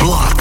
Blok.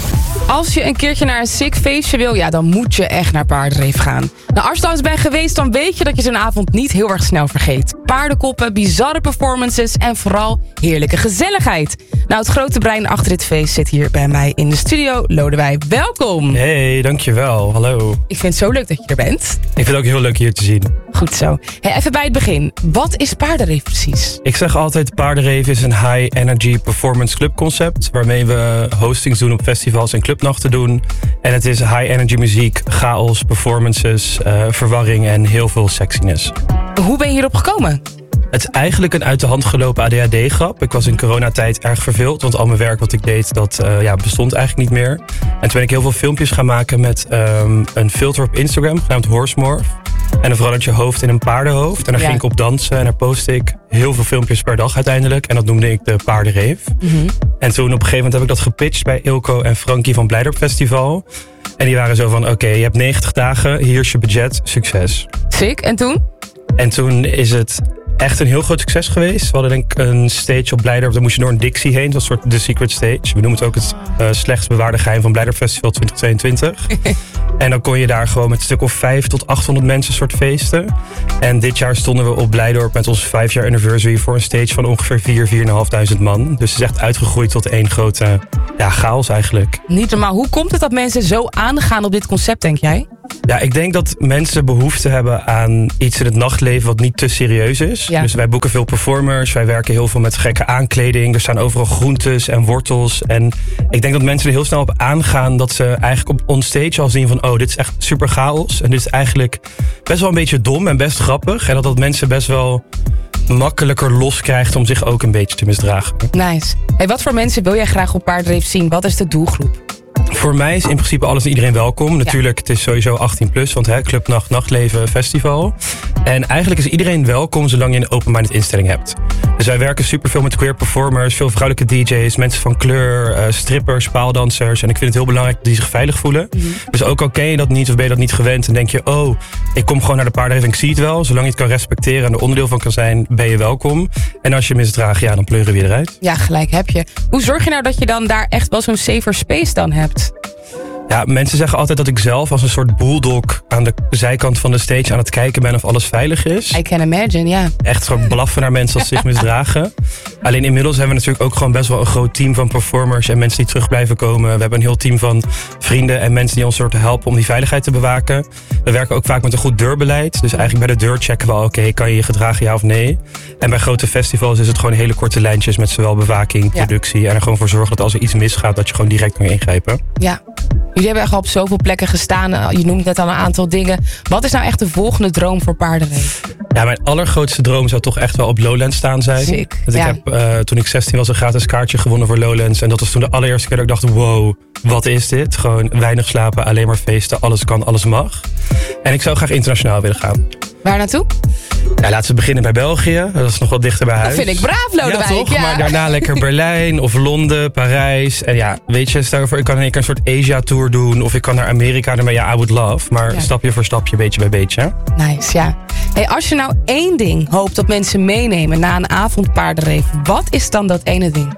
Als je een keertje naar een sick feestje wil, ja, dan moet je echt naar Paardenreef gaan. Nou, als je trouwens bent geweest, dan weet je dat je zo'n avond niet heel erg snel vergeet. Paardenkoppen, bizarre performances en vooral heerlijke gezelligheid. Nou, het grote brein achter dit feest zit hier bij mij in de studio. Lodewijk, welkom. Hey, dankjewel. Hallo. Ik vind het zo leuk dat je er bent. Ik vind het ook heel leuk hier te zien. Goed zo. Hey, even bij het begin. Wat is Paardenreef precies? Ik zeg altijd, Paardenreef is een high energy performance club concept, waarmee we hostings doen op festivals en clubnachten doen. En het is high energy muziek, chaos, performances, verwarring en heel veel sexiness. Hoe ben je hierop gekomen? Het is eigenlijk een uit de hand gelopen ADHD-grap. Ik was in coronatijd erg verveeld, want al mijn werk wat ik deed, dat bestond eigenlijk niet meer. En toen ben ik heel veel filmpjes gaan maken met een filter op Instagram, genaamd Horsemorph. En dan verandert je hoofd in een paardenhoofd. En dan ging ik op dansen en daar postte ik heel veel filmpjes per dag uiteindelijk. En dat noemde ik de Paardenreef. Mm-hmm. En toen op een gegeven moment heb ik dat gepitcht bij Ilko en Frankie van Blijdorp Festival. En die waren zo van, oké, je hebt 90 dagen, hier is je budget, succes. Sick, en toen? En toen is het echt een heel groot succes geweest. We hadden denk ik een stage op Blijdorp, daar moest je door een Dixie heen. Dat was een soort The Secret Stage. We noemen het ook het slechtst bewaarde geheim van Blijdorp Festival 2022. En dan kon je daar gewoon met een stuk of 500 tot 800 mensen soort feesten. En dit jaar stonden we op Blijdorp met ons 5-jaar anniversary voor een stage van ongeveer 4.500 man. Dus het is echt uitgegroeid tot één grote chaos eigenlijk. Niet normaal. Hoe komt het dat mensen zo aangaan op dit concept, denk jij? Ja, ik denk dat mensen behoefte hebben aan iets in het nachtleven wat niet te serieus is. Ja. Dus wij boeken veel performers, wij werken heel veel met gekke aankleding. Er staan overal groentes en wortels. En ik denk dat mensen er heel snel op aangaan dat ze eigenlijk op onstage al zien van, oh, dit is echt super chaos. En dit is eigenlijk best wel een beetje dom en best grappig. En dat mensen best wel makkelijker loskrijgt om zich ook een beetje te misdragen. Nice. Hey, wat voor mensen wil jij graag op Paardenreef zien? Wat is de doelgroep? Voor mij is in principe alles en iedereen welkom. Natuurlijk, het is sowieso 18+, want clubnacht, nachtleven, festival. En eigenlijk is iedereen welkom zolang je een open-minded instelling hebt. Dus wij werken superveel met queer performers, veel vrouwelijke DJ's, mensen van kleur, strippers, paaldansers. En ik vind het heel belangrijk dat die zich veilig voelen. Mm-hmm. Dus ook al ken je dat niet of ben je dat niet gewend en denk je, oh, ik kom gewoon naar de Paardenreef en ik zie het wel. Zolang je het kan respecteren en er onderdeel van kan zijn, ben je welkom. En als je misdraagt, ja, dan pleuren we je eruit. Ja, gelijk heb je. Hoe zorg je nou dat je dan daar echt wel zo'n safer space dan hebt? Ja, mensen zeggen altijd dat ik zelf als een soort bulldog aan de zijkant van de stage aan het kijken ben of alles veilig is. I can imagine, ja. Echt zo blaffen naar mensen als ze zich misdragen. Alleen inmiddels hebben we natuurlijk ook gewoon best wel een groot team van performers en mensen die terug blijven komen. We hebben een heel team van vrienden en mensen die ons soort helpen om die veiligheid te bewaken. We werken ook vaak met een goed deurbeleid. Dus eigenlijk bij de deur checken we al, oké, kan je je gedragen, ja of nee? En bij grote festivals is het gewoon hele korte lijntjes met zowel bewaking, productie en er gewoon voor zorgen dat als er iets misgaat, dat je gewoon direct kan ingrijpen. Ja. Jullie hebben echt al op zoveel plekken gestaan. Je noemt net al een aantal dingen. Wat is nou echt de volgende droom voor Paardenreef? Ja, mijn allergrootste droom zou toch echt wel op Lowlands staan zijn. Sick. Ik heb toen ik 16 was een gratis kaartje gewonnen voor Lowlands. En dat was toen de allereerste keer dat ik dacht, wow, wat is dit? Gewoon weinig slapen, alleen maar feesten, alles kan, alles mag. En ik zou graag internationaal willen gaan. Waar naartoe? Ja, laten we beginnen bij België. Dat is nog wat dichter bij huis. Dat vind ik braaf, Lodewijk. Ja, toch? Ja. Maar daarna lekker Berlijn of Londen, Parijs. En ja, weet je, stel je voor, ik kan in één keer een soort Asia-tour doen. Of ik kan naar Amerika, dan ben je I would love. Maar stapje voor stapje, beetje bij beetje. Nice, ja. Hey, als je nou één ding hoopt dat mensen meenemen na een avond Paardenreef, wat is dan dat ene ding?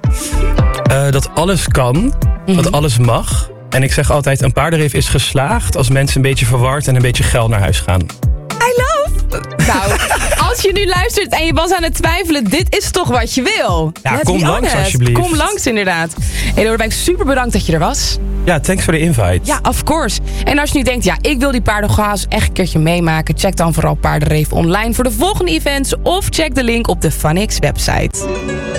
Dat alles kan, dat alles mag. En ik zeg altijd, een Paardenreef is geslaagd als mensen een beetje verward en een beetje geil naar huis gaan. I love! Nou, als je nu luistert en je was aan het twijfelen, dit is toch wat je wil? Ja, kom langs alsjeblieft. Kom langs inderdaad. Hey Lodewijk, super bedankt dat je er was. Ja, thanks voor de invite. Ja, of course. En als je nu denkt, ja, ik wil die paardenchaos echt een keertje meemaken, check dan vooral Paardenreef online voor de volgende events of check de link op de Funix website.